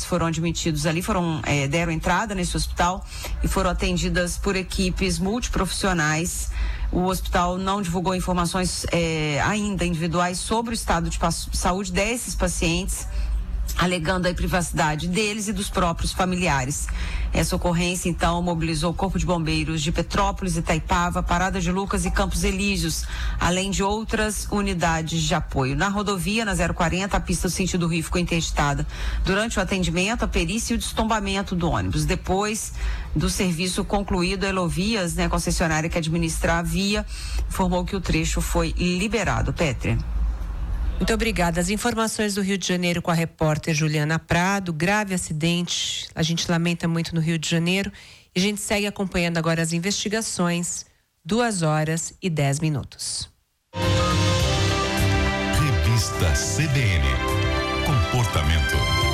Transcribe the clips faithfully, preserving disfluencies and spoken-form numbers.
foram admitidos ali, foram é, deram entrada nesse hospital e foram atendidas por equipes multiprofissionais. O hospital não divulgou informações é, ainda individuais sobre o estado de saúde desses pacientes, alegando a privacidade deles e dos próprios familiares. Essa ocorrência, então, mobilizou o Corpo de Bombeiros de Petrópolis, Itaipava, Parada de Lucas e Campos Elíseos, além de outras unidades de apoio. Na rodovia, na zero quarenta, a pista do sentido Rio ficou interditada durante o atendimento, a perícia e o destombamento do ônibus. Depois do serviço concluído, a Elovias, né, a concessionária que administra a via, informou que o trecho foi liberado. Pétria. Muito obrigada. As informações do Rio de Janeiro com a repórter Juliana Prado. Grave acidente, a gente lamenta muito no Rio de Janeiro. E a gente segue acompanhando agora as investigações. Duas horas e dez minutos. Revista C B N. Comportamento.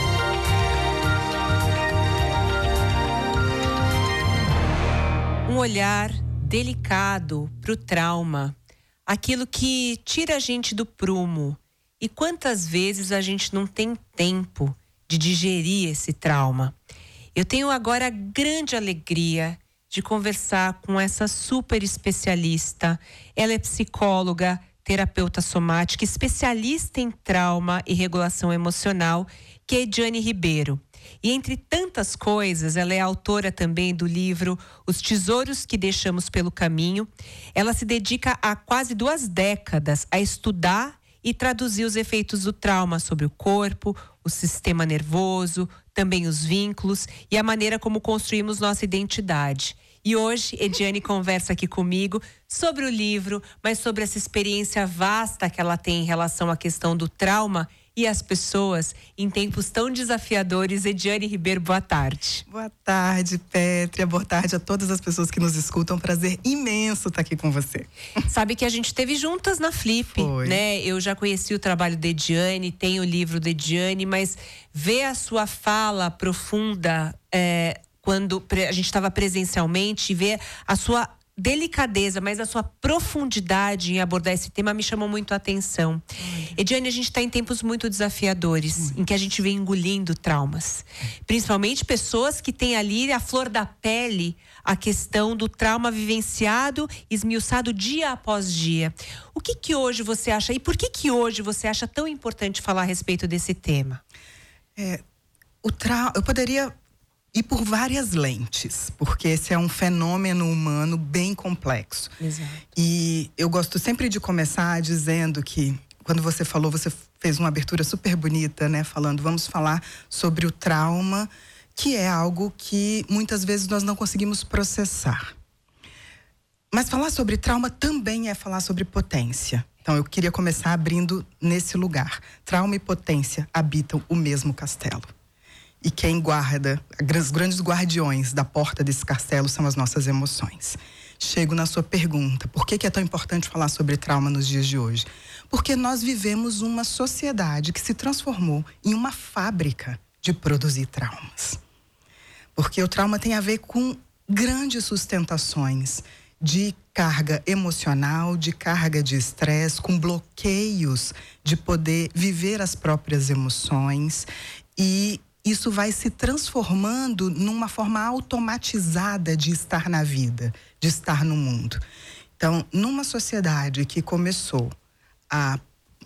Um olhar delicado para o trauma. Aquilo que tira a gente do prumo. E quantas vezes a gente não tem tempo de digerir esse trauma? Eu tenho agora a grande alegria de conversar com essa super especialista. Ela é psicóloga, terapeuta somática, especialista em trauma e regulação emocional, que é Ediane Ribeiro. E entre tantas coisas, ela é autora também do livro Os Tesouros que Deixamos pelo Caminho. Ela se dedica há quase duas décadas a estudar e traduzir os efeitos do trauma sobre o corpo, o sistema nervoso, também os vínculos e a maneira como construímos nossa identidade. E hoje, Ediane conversa aqui comigo sobre o livro, mas sobre essa experiência vasta que ela tem em relação à questão do trauma e as pessoas em tempos tão desafiadores. Ediane Ribeiro, boa tarde. Boa tarde, Pétria. Boa tarde a todas as pessoas que nos escutam. Prazer imenso estar aqui com você. Sabe que a gente esteve juntas na Flip, Foi. né? Eu já conheci o trabalho da Ediane, tenho o livro da Ediane, mas ver a sua fala profunda é, quando a gente estava presencialmente, ver a sua delicadeza, mas a sua profundidade em abordar esse tema me chamou muito a atenção. Ediane, a gente está em tempos muito desafiadores, em que a gente vem engolindo traumas. Principalmente pessoas que têm ali a flor da pele a questão do trauma vivenciado, esmiuçado dia após dia. O que que hoje você acha, e por que que hoje você acha tão importante falar a respeito desse tema? É, o tra... Eu poderia ir por várias lentes, porque esse é um fenômeno humano bem complexo. Exato. E eu gosto sempre de começar dizendo que, quando você falou, você fez uma abertura super bonita, né? Falando, vamos falar sobre o trauma, que é algo que muitas vezes nós não conseguimos processar. Mas falar sobre trauma também é falar sobre potência. Então eu queria começar abrindo nesse lugar. Trauma e potência habitam o mesmo castelo. E quem guarda, os grandes guardiões da porta desse castelo são as nossas emoções. Chego na sua pergunta, por que que é tão importante falar sobre trauma nos dias de hoje? Porque nós vivemos uma sociedade que se transformou em uma fábrica de produzir traumas. Porque o trauma tem a ver com grandes sustentações de carga emocional, de carga de estresse, com bloqueios de poder viver as próprias emoções, e isso vai se transformando numa forma automatizada de estar na vida, de estar no mundo. Então, numa sociedade que começou a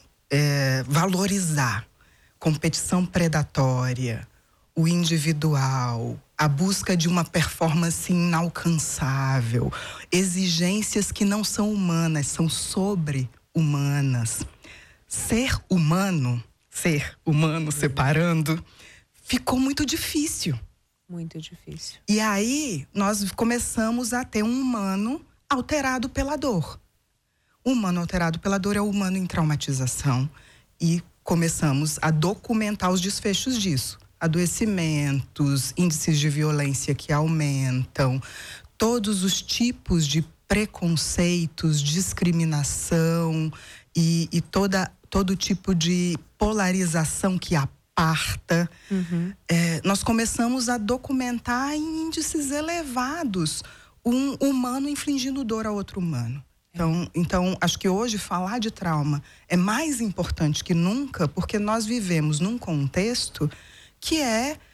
é, valorizar competição predatória, o individual, a busca de uma performance inalcançável, exigências que não são humanas, são sobre-humanas. Ser humano, ser humano separando, ficou muito difícil. Muito difícil. E aí, nós começamos a ter um humano alterado pela dor. O humano alterado pela dor é o humano em traumatização. E começamos a documentar os desfechos disso. Adoecimentos, índices de violência que aumentam, todos os tipos de preconceitos, discriminação e, e toda, todo tipo de polarização que há. Parta, uhum. é, nós começamos a documentar em índices elevados um humano infligindo dor a outro humano. Então, então, acho que hoje falar de trauma é mais importante que nunca, porque nós vivemos num contexto que é